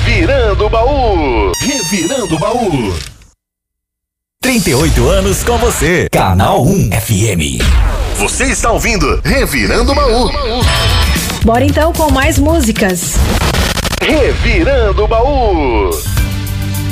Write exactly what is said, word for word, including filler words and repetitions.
Revirando o Baú. Revirando o Baú. trinta e oito anos com você. Canal um F M. Você está ouvindo Revirando o Baú. Bora então com mais músicas. Revirando o Baú.